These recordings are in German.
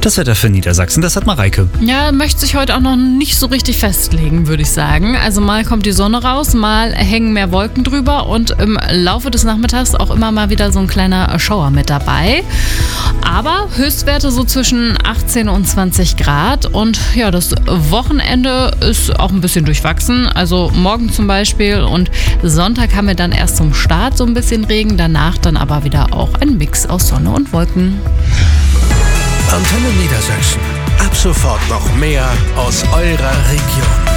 Das Wetter für Niedersachsen, das hat Mareike. Ja, möchte sich heute auch noch nicht so richtig festlegen, würde ich sagen. Also mal kommt die Sonne raus, mal hängen mehr Wolken drüber und im Laufe des Nachmittags auch immer mal wieder so ein kleiner Schauer mit dabei. Aber Höchstwerte so zwischen 18 und 20 Grad und ja, das Wochenende ist auch ein bisschen durchwachsen. Also morgen zum Beispiel und Sonntag haben wir dann erst zum Start so ein bisschen Regen, danach dann aber wieder auch ein Mix aus Sonne und Wolken. Antenne Niedersachsen. Ab sofort noch mehr aus eurer Region.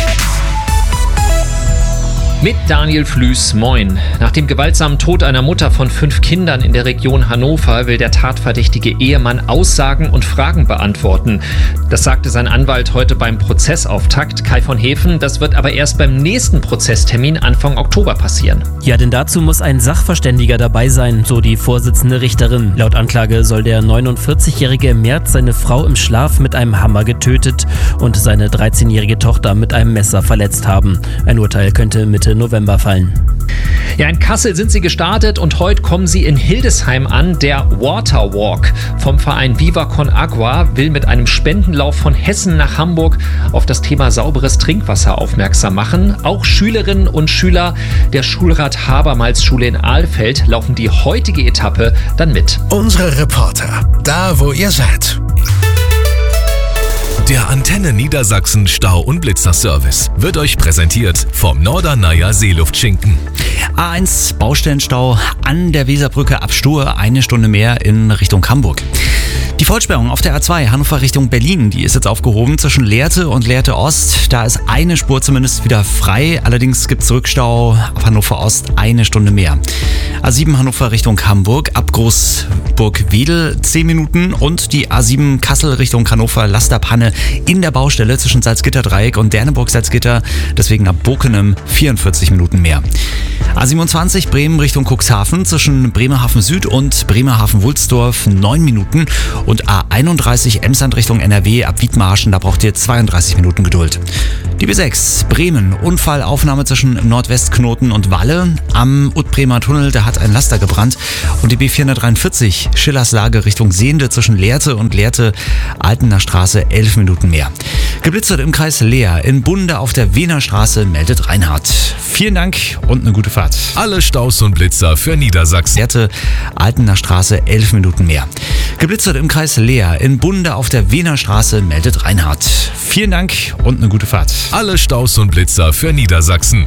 Mit Daniel Flüß, moin. Nach dem gewaltsamen Tod einer Mutter von 5 Kindern in der Region Hannover will der tatverdächtige Ehemann Aussagen und Fragen beantworten. Das sagte sein Anwalt heute beim Prozessauftakt, Kai von Hefen. Das wird aber erst beim nächsten Prozesstermin Anfang Oktober passieren. Ja, denn dazu muss ein Sachverständiger dabei sein, so die Vorsitzende Richterin. Laut Anklage soll der 49-Jährige im März seine Frau im Schlaf mit einem Hammer getötet und seine 13-jährige Tochter mit einem Messer verletzt haben. Ein Urteil könnte Mitte November fallen. Ja, in Kassel sind sie gestartet und heute kommen sie in Hildesheim an. Der Water Walk vom Verein Viva Con Agua will mit einem Spendenlauf von Hessen nach Hamburg auf das Thema sauberes Trinkwasser aufmerksam machen. Auch Schülerinnen und Schüler der Schulrat Habermals-Schule in Ahlfeld laufen die heutige Etappe dann mit. Unsere Reporter, da wo ihr seid. Der Antenne Niedersachsen Stau- und Blitzerservice wird euch präsentiert vom Norderneier Seeluftschinken. A1 Baustellenstau an der Weserbrücke ab Stur, 1 Stunde mehr in Richtung Hamburg. Die Vollsperrung auf der A2 Hannover Richtung Berlin, die ist jetzt aufgehoben zwischen Lehrte und Lehrte Ost. Da ist eine Spur zumindest wieder frei, allerdings gibt es Rückstau ab Hannover Ost 1 Stunde mehr. A7 Hannover Richtung Hamburg ab Großburg-Wedel 10 Minuten und die A7 Kassel Richtung Hannover Lasterpanne in der Baustelle zwischen Salzgitter-Dreieck und Derneburg-Salzgitter, deswegen ab Bokenem 44 Minuten mehr. A27 Bremen Richtung Cuxhaven zwischen Bremerhaven Süd und Bremerhaven-Wulsdorf 9 Minuten und A31 Emsland Richtung NRW ab Wiedmarschen, da braucht ihr 32 Minuten Geduld. Die B6 Bremen, Unfallaufnahme zwischen Nordwestknoten und Walle. Am Utbremer Tunnel, da hat ein Laster gebrannt. Und die B443 Schillerslage Richtung Sehnde zwischen Lehrte und Lehrte, Altener Straße 11 Minuten mehr. Geblitzert im Kreis Leer, in Bunde auf der Wiener Straße, meldet Reinhard. Vielen Dank und eine gute Fahrt. Alle Staus und Blitzer für Niedersachsen. Lehrte, Altener Straße 11 Minuten mehr. Geblitzert im Kreis Leer, in Bunde auf der Wiener Straße, meldet Reinhard. Vielen Dank und eine gute Fahrt. Alle Staus und Blitzer für Niedersachsen.